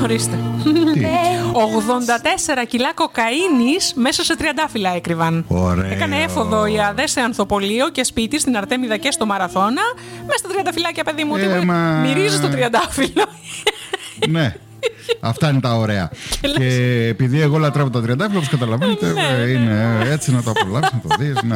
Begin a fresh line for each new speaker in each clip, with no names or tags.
Ορίστε. 84 κιλά κοκαίνης μέσα σε τριαντάφυλλα έκρυβαν.
Ωραία.
Έκανε έφοδο η ΑΔΕ σε ανθοπολείο και σπίτι στην Αρτέμιδα και στο Μαραθώνα. Μέσα στα τριανταφυλλάκια, παιδί μου. Μυρίζει το τριαντάφυλλο.
Ναι. Αυτά είναι τα ωραία. Και επειδή εγώ λατρεύω τα τριαντάφυλλα, όπως καταλαβαίνετε, είναι έτσι να το απολαύσεις, να το δεις. Ναι.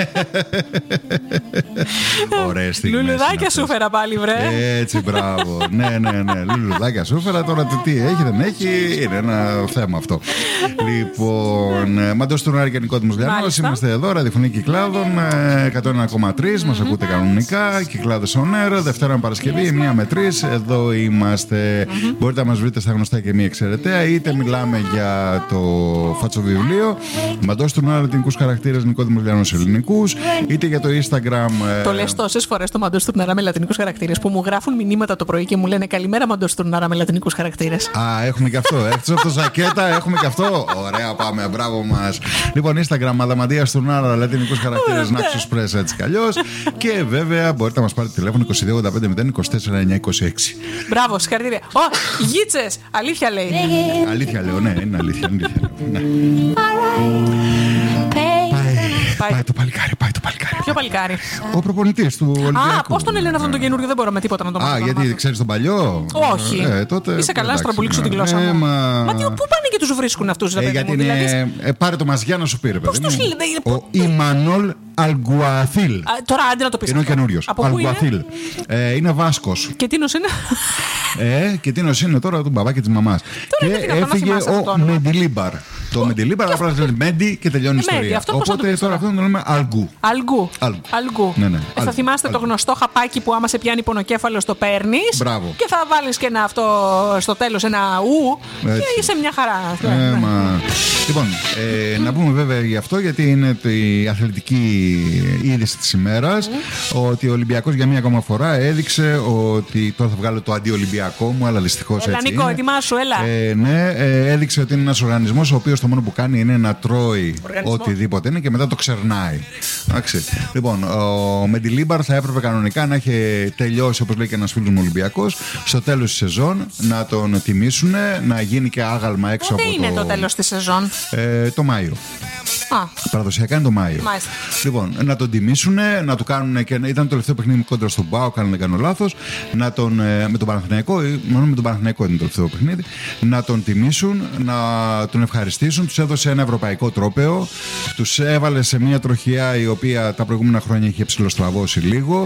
Ωραίες στιγμές.
Λουλουδάκια σου φέρα πάλι, βρε.
Έτσι, μπράβο. Ναι. Λουλουδάκια σου φέρα. Τώρα τι έχει, δεν έχει. Είναι ένα θέμα αυτό. Λοιπόν, Μαντός Τουρνάρη και Νικόδημος Λιανός. Είμαστε εδώ, ραδιοφωνή Κυκλάδων 101,3. Μας ακούτε κανονικά. Κυκλάδες on air. Δευτέρα με Παρασκευή, 1 με 3. Εδώ είμαστε. Μπορείτε να μας βρείτε στα γνωστά και μη εξαιρεταία, είτε μιλάμε για το φατσοβιβλίο Μαντός Τουρνάρη, λατινικούς χαρακτήρες, Νικόδημος Λιανός ελληνικούς, είτε για το Instagram.
Το λες τόσες φορές το Μαντός Τουρνάρα με λατινικούς χαρακτήρες που μου γράφουν μηνύματα το πρωί και μου λένε καλημέρα Μαντός Τουρνάρα με λατινικούς χαρακτήρες.
Α, έχουμε και αυτό. Έξω από το ζακέτα έχουμε και αυτό. Ωραία, πάμε, μπράβο μας. Λοιπόν, Instagram Αδαμαντίας Τουρνάρα, λατινικούς χαρακτήρες, Νάξος Πρέσσα έτσι κι αλλιώς. Και βέβαια μπορείτε να μας πάρετε τηλέφωνο 2285-024-926.
Μπράβο, συγχαρητήρια. Γίτσες, αλήθεια λέει.
Αλήθεια λέω, ναι, είναι αλήθεια. Ναι. Πάει το παλικάρι.
Ποιο παλικάρι?
Ο προπονητής του Ολυμπιακού.
Α, πώς τον λένε αυτόν τον καινούριο, δεν μπορώ με τίποτα να το μάθω.
Α, γιατί ξέρεις τον παλιό?
Όχι.
Τότε,
είσαι καλά να στραμπουλήξω τη γλώσσα μου. Μα πού πάνε και τους βρίσκουν αυτούς, ρε παιδί μου?
Γιατί πάρε το μαζιά να σου πει, ρε παιδί μου.
Πώς τους λένε?
Ο Ιμανόλ Αλγκουαθίλ.
Τώρα άντε να το πεις.
Είναι ο καινούριος. Αλγκουαθίλ. Είναι Βάσκος.
Και τίνος είναι?
Και τίνος είναι τώρα του μπαμπά και της μαμάς. Και έφυγε ο Μεντιλίμπαρ. Το Μεντιλίμπαρ απλά λέει Μέντι και τελειώνει η ιστορία. Οπότε τώρα αυτό το λέμε Αλγκού.
Αλγκού.
Ναι.
Θα θυμάστε το γνωστό χαπάκι που άμα σε πιάνει πονοκέφαλο το παίρνεις.
Μπράβο.
Και θα βάλεις και ένα αυτό στο τέλος, ένα ου. Και είσαι μια χαρά.
Λοιπόν, να πούμε βέβαια γι' αυτό, γιατί είναι η αθλητική είδηση της ημέρας, ότι ο Ολυμπιακός για μία ακόμα φορά έδειξε ότι. Τώρα θα βγάλω το αντιολυμπιακό μου, αλλά δυστυχώς έτσι.
Νίκο, ετοιμάσου, έλα.
Ναι, έδειξε ότι είναι ένας οργανισμός ο οποίος το μόνο που κάνει είναι να τρώει οτιδήποτε είναι και μετά το ξερνάει. Εντάξει. Λοιπόν, ο Μεντιλίμπαρ θα έπρεπε κανονικά να έχει τελειώσει, όπως λέει και ένας φίλος μου Ολυμπιακός, στο τέλος της σεζόν, να τον τιμήσουν, να γίνει και άγαλμα έξω από το.
Πότε είναι το τέλος της σεζόν?
Το Μάιο. Παραδοσιακά είναι το Μάιο.
Μάλιστα.
Λοιπόν, να τον τιμήσουν, να του κάνουν και. Ήταν το τελευταίο παιχνίδι κόντρα στον ΠΑΟΚ, αν δεν κάνω λάθος. Με τον Παναθηναϊκό, μόνο με τον Παναθηναϊκό είναι το τελευταίο παιχνίδι. Να τον τιμήσουν, να τον ευχαριστήσουν. Τους έδωσε ένα ευρωπαϊκό τρόπαιο. Τους έβαλε σε μια τροχιά η οποία τα προηγούμενα χρόνια είχε ψιλοστραβώσει λίγο.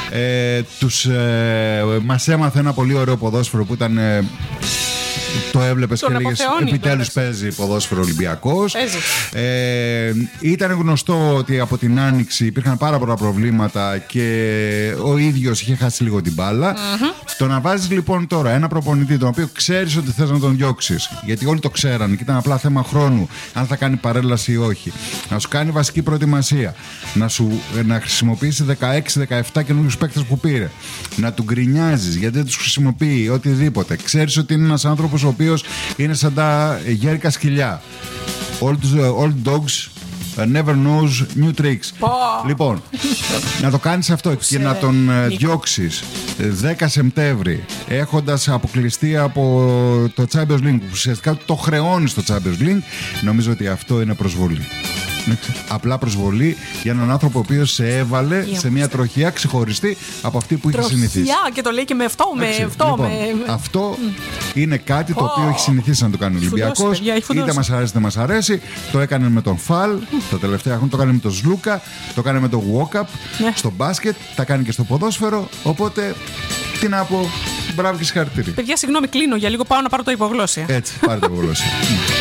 Μας έμαθε ένα πολύ ωραίο ποδόσφαιρο που ήταν. Το έβλεπες και έλεγες επιτέλους παίζει ποδόσφαιρο Ολυμπιακός. Ήταν γνωστό ότι από την Άνοιξη υπήρχαν πάρα πολλά προβλήματα και ο ίδιος είχε χάσει λίγο την μπάλα. Το να βάζεις λοιπόν τώρα ένα προπονητή τον οποίο ξέρεις ότι θες να τον διώξεις, γιατί όλοι το ξέρανε και ήταν απλά θέμα χρόνου αν θα κάνει παρέλαση ή όχι, να σου κάνει βασική προετοιμασία, να χρησιμοποιήσει 16-17 καινούριους παίκτες που πήρε, να του γκρινιάζεις γιατί δεν τους χρησιμοποιεί οτιδήποτε, ξέρεις ότι είναι ένας άνθρωπος ο οποίος είναι σαν τα γέρικα σκυλιά. Old dogs never knows new tricks. Λοιπόν, να το κάνεις αυτό και να τον διώξεις 10 Σεπτέμβρη έχοντας αποκλειστεί από το Champions League, που ουσιαστικά το χρεώνεις το Champions League, νομίζω ότι αυτό είναι προσβολή. Απλά προσβολή για έναν άνθρωπο ο οποίος σε έβαλε σε μια τροχιά ξεχωριστή από αυτή που είχε συνηθίσει.
Και το λέει και με αυτό,
αυτό είναι κάτι το οποίο έχει συνηθίσει να το κάνει ο Ολυμπιακός. Είτε μας αρέσει είτε μας αρέσει. Το έκανε με τον Φαλ τα τελευταία χρόνια, το έκανε με τον Σλούκα, το έκανε με τον Walkup στο μπάσκετ, τα κάνει και στο ποδόσφαιρο. Οπότε τι να πω, μπράβο και συγχαρητήρια.
Παιδιά, συγγνώμη, κλείνω για λίγο, πάω να πάρω το υπογλώσσια.
Έτσι, πάρε το υπογλώσσια.